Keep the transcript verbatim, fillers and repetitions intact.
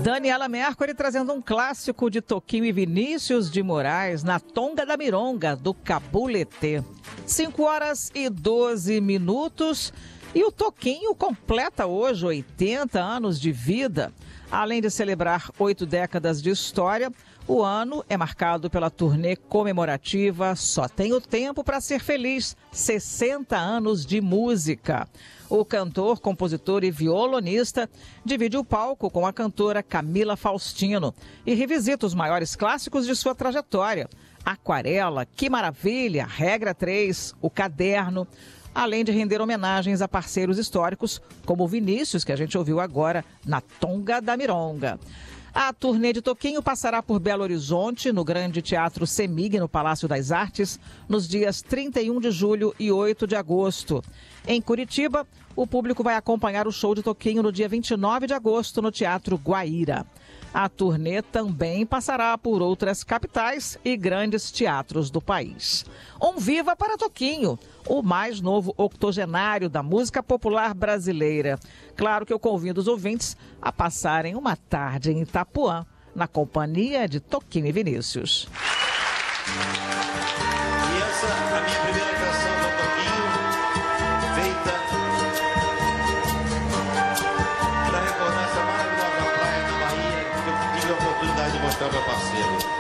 Daniela Mercury trazendo um clássico de Toquinho e Vinícius de Moraes na Tonga da Mironga, do Cabuletê. cinco horas e doze minutos e o Toquinho completa hoje oitenta anos de vida. Além de celebrar oito décadas de história, o ano é marcado pela turnê comemorativa Só Tenho Tempo para Ser Feliz, sessenta anos de música. O cantor, compositor e violonista divide o palco com a cantora Camila Faustino e revisita os maiores clássicos de sua trajetória. Aquarela, Que Maravilha, Regra três, O Caderno, além de render homenagens a parceiros históricos como Vinícius, que a gente ouviu agora na Tonga da Mironga. A turnê de Toquinho passará por Belo Horizonte, no Grande Teatro Semig, no Palácio das Artes, nos dias trinta e um de julho e oito de agosto. Em Curitiba, o público vai acompanhar o show de Toquinho no dia vinte e nove de agosto, no Teatro Guaíra. A turnê também passará por outras capitais e grandes teatros do país. Um viva para Toquinho, o mais novo octogenário da música popular brasileira. Claro que eu convido os ouvintes a passarem uma tarde em Itapuã, na companhia de Toquinho e Vinícius.